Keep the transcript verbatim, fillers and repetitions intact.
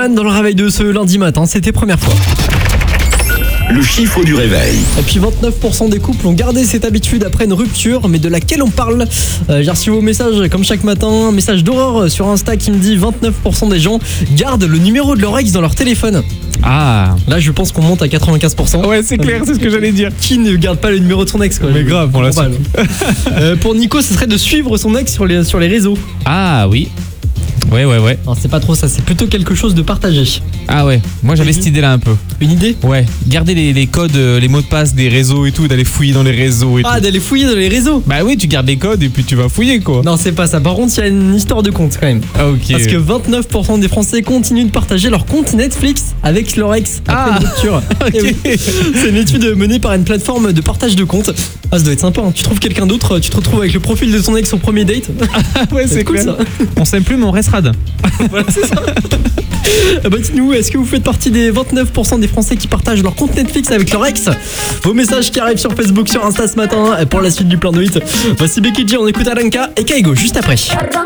Slimane dans le réveil de ce lundi matin, c'était première fois. Le chiffre du réveil. Et puis vingt-neuf pour cent des couples ont gardé cette habitude après une rupture, mais de laquelle on parle. euh, J'ai reçu vos messages comme chaque matin, un message d'Aurore sur Insta qui me dit vingt-neuf pour cent des gens gardent le numéro de leur ex dans leur téléphone. Ah. Là je pense qu'on monte à quatre-vingt-quinze pour cent. Ouais, c'est clair, c'est ce que j'allais dire. Qui ne garde pas le numéro de son ex quoi. Mais grave, on l'a su. euh, Pour Nico ce serait de suivre son ex sur les, sur les réseaux. Ah oui. Ouais, ouais, ouais. Alors c'est pas trop ça, c'est plutôt quelque chose de partagé. Ah ouais, moi j'avais Oui. cette idée-là un peu. Une idée? Ouais, garder les, les codes, euh, les mots de passe des réseaux et tout, d'aller fouiller dans les réseaux et Ah, tout. d'aller fouiller dans les réseaux. Bah oui, tu gardes les codes et puis tu vas fouiller quoi. Non c'est pas ça, par contre il y a une histoire de compte quand même. Ah ok. Parce que vingt-neuf pour cent des Français continuent de partager leur compte Netflix avec leur ex après Ah, une rupture. ok. Et oui, c'est une étude menée par une plateforme de partage de comptes. Ah ça doit être sympa, hein. Tu trouves quelqu'un d'autre, tu te retrouves avec le profil de son ex au premier date. Ah ouais, c'est cool clair. ça. On s'aime plus mais on reste rad. Voilà c'est ça. Ah bah dites-nous, est-ce que vous faites partie des vingt-neuf pour cent des Français qui partagent leur compte Netflix avec leur ex? Vos messages qui arrivent sur Facebook, sur Insta ce matin pour la suite du plein de hits. Voici Becky G, on écoute Alanka et Kaigo juste après.